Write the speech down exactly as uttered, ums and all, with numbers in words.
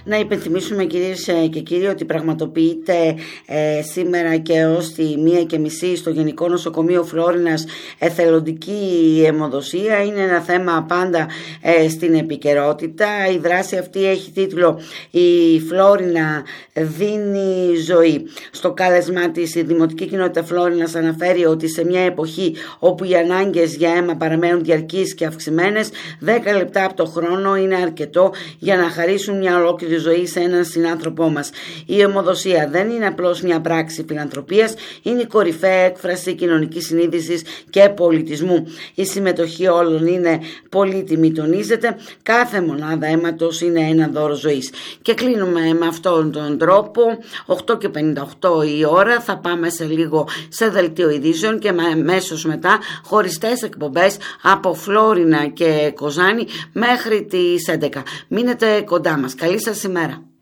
Να υπενθυμίσουμε, κυρίες και κύριοι, ότι πραγματοποιείται ε, σήμερα και ως τη μία και μισή στο Γενικό Νοσοκομείο Φλόρινας εθελοντική αιμοδοσία. Είναι ένα θέμα πάντα ε, στην επικαιρότητα. Η δράση αυτή έχει τίτλο «Η Φλόρινα δίνει ζωή». Στο κάλεσμά της, η Δημοτική Κοινότητα Φλόρινας αναφέρει ότι σε μια εποχή όπου οι ανάγκες για αίμα παραμένουν διαρκείς και αυξημένες, δέκα λεπτά από το χρόνο είναι αρκετό για να χαρίσουν μια ολόκληρη ζωή σε έναν συνάνθρωπό μας. Η αιμοδοσία δεν είναι απλώς μια πράξη φιλανθρωπίας, είναι η κορυφαία έκφραση κοινωνικής συνείδησης και πολιτισμού. Η συμμετοχή όλων είναι πολύτιμη, τονίζεται. Κάθε μονάδα αίματος είναι ένα δώρο ζωής. Και κλείνουμε με αυτόν τον τρόπο. οκτώ και πενήντα οκτώ η ώρα, θα πάμε σε λίγο σε δελτίο ειδήσεων και αμέσως μετά χωριστές εκπομπές από Φλόρινα και Κοζάνη μέχρι τις έντεκα. Μείνετε κοντά μας. Καλή σας ημέρα.